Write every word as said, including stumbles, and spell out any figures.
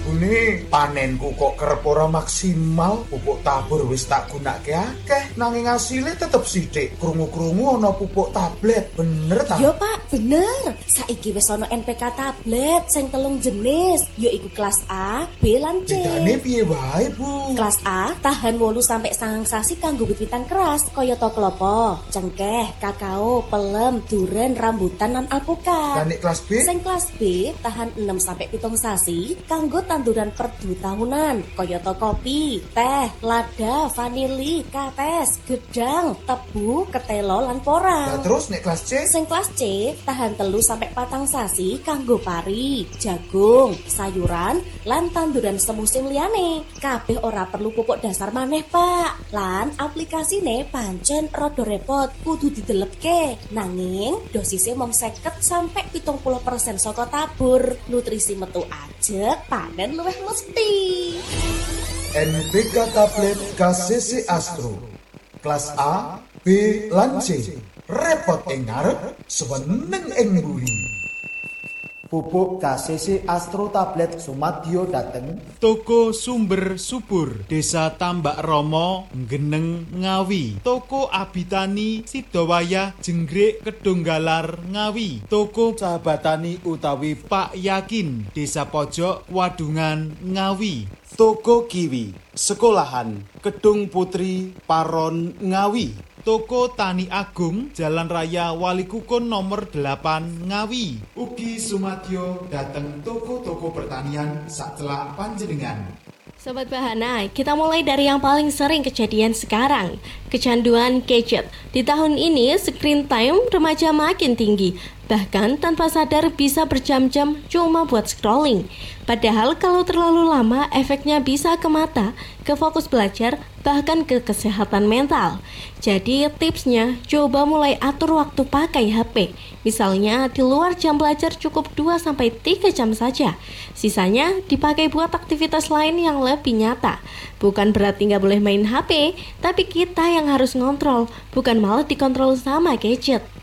Jabune panenku kok kerep ora maksimal, pupuk tabur wis tak gunakake akeh, nanging asile tetep sithik. Krungu-krungu ana pupuk tablet, bener ta? Yo Pak, bener. Saiki wis ana N P K tablet sing telung jenis, yaiku kelas A, B lan C. Bedane piye wae, Bu? Kelas A tahan wolu sampai sangang sasi kanggo wit-witan keras, kayata klopo, cengkeh, kakao, pelem, duren, rambutan lan alpukat. Dan nek kelas B? Sing kelas B tahan enam sampai pitung sasi kanggo tanduran perdu tahunan, kayata kopi, teh, lada, vanili, kates, gedang, tebu, ketelo lan porang. Nah, terus nek kelas C? Sing kelas C tahan telu sampai patang sasi kanggo pari, jagung, sayuran lan tanduran semusim liyane. Kabeh ora perlu pupuk dasar maneh, Pak. Lan aplikasine pancen rada repot, kudu didelepke. Nanging dosisnya mung seket sampai pitung puluh persen saka tabur. Nutrisi metu ajeg, panen luwih mesti. N P K tablet K C C Astro. Kelas A, B lan C. Repot ing ngarep, seweneng ing mburi. Pupuk K C C Astro tablet sumadyo dateng Toko Sumber Subur, Desa Tambak Romo, Geneng, Ngawi. Toko Abitani, Sidowayah, Jenggrik, Kedunggalar, Ngawi. Toko Sahabatani utawi Pak Yakin, Desa Pojok, Wadungan, Ngawi. Toko Kiwi, Sekolahan, Kedung Putri, Paron, Ngawi. Toko Tani Agung, Jalan Raya Walikukun nomor delapan, Ngawi. Ugi sumadyo dateng toko-toko pertanian sacelak panjenengan. Sobat Bahana, kita mulai dari yang paling sering kejadian sekarang, kecanduan gadget. Di tahun ini, screen time remaja makin tinggi, bahkan tanpa sadar bisa berjam-jam cuma buat scrolling. Padahal kalau terlalu lama, efeknya bisa ke mata, ke fokus belajar, bahkan ke kesehatan mental. Jadi tipsnya, coba mulai atur waktu pakai H P. Misalnya di luar jam belajar cukup dua sampai tiga jam saja. Sisanya dipakai buat aktivitas lain yang lebih nyata. Bukan berarti nggak boleh main H P, tapi kita yang harus ngontrol, bukan malah dikontrol sama gadget.